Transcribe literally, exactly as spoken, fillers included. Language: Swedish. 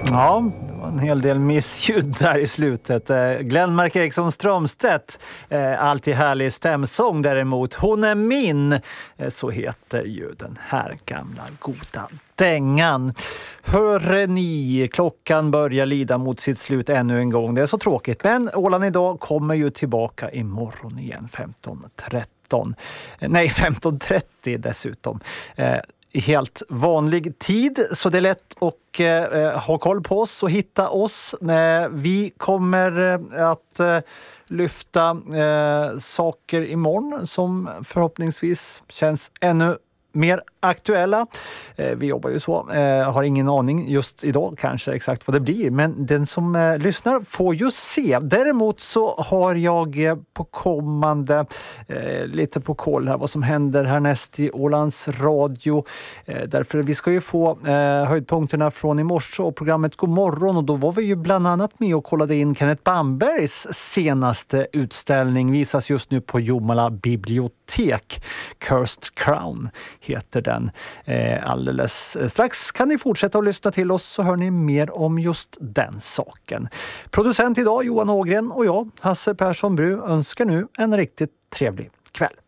Ja, det var en hel del missljud där i slutet. Glenmark Eriksson Strömstedt, alltid härlig stämsång däremot. Hon är min, så heter ju den här gamla goda dängan. Hörre ni, klockan börjar lida mot sitt slut ännu en gång. Det är så tråkigt, men Åland idag kommer ju tillbaka imorgon igen femton tretton. Nej, femton trettio dessutom. I helt vanlig tid, så det är lätt att eh, ha koll på oss och hitta oss. Eh, vi kommer eh, att eh, lyfta eh, saker imorgon som förhoppningsvis känns ännu mer aktuella. Eh, vi jobbar ju så, eh, har ingen aning just idag kanske exakt vad det blir, men den som eh, lyssnar får ju se. Däremot så har jag eh, på kommande eh, lite på koll här vad som händer härnäst i Ålands Radio. Eh, därför vi ska ju få eh, höjdpunkterna från i morse och programmet God morgon, och då var vi ju bland annat med och kollade in Kenneth Bambergs senaste utställning, visas just nu på Jomala bibliotek. Cursed Crown heter den. Eh, alldeles strax kan ni fortsätta att lyssna till oss, så hör ni mer om just den saken. Producent idag Johan Ågren och jag, Hasse Persson Bru, önskar nu en riktigt trevlig kväll.